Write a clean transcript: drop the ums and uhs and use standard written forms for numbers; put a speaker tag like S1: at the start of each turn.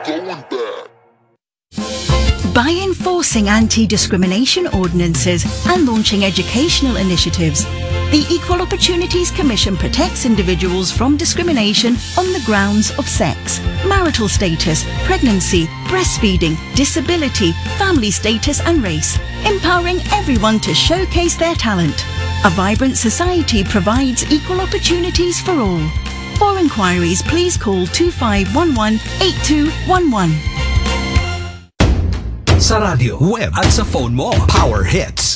S1: going back.
S2: By enforcing anti-discrimination ordinances and launching educational initiatives, the Equal Opportunities Commission protects individuals from discrimination on the grounds of sex, marital status, pregnancy, breastfeeding, disability, family status and race, empowering everyone to showcase their talent. A vibrant society provides equal opportunities for all. For inquiries, please call 2511-8211.
S3: Sa radio, web at sa phone mo, Power Hits.